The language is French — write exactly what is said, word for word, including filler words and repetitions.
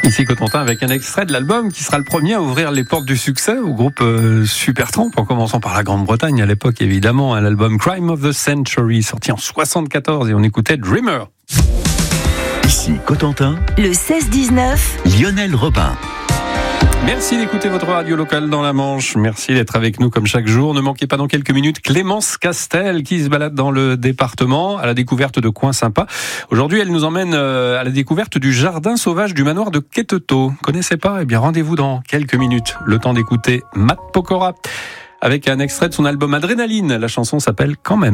Ici Cotentin avec un extrait de l'album qui sera le premier à ouvrir les portes du succès au groupe euh, Supertramp, en commençant par la Grande-Bretagne à l'époque évidemment, hein, l'album Crime of the Century sorti en soixante-quatorze et on écoutait Dreamer. Ici Cotentin, le seize dix-neuf, Lionel Robin. Merci d'écouter votre radio locale dans la Manche. Merci d'être avec nous comme chaque jour. Ne manquez pas dans quelques minutes Clémence Castel qui se balade dans le département à la découverte de coins sympas. Aujourd'hui, elle nous emmène à la découverte du jardin sauvage du manoir de Quétetot. Connaissez pas? Eh bien, rendez-vous dans quelques minutes. Le temps d'écouter Matt Pokora avec un extrait de son album Adrénaline. La chanson s'appelle Quand même.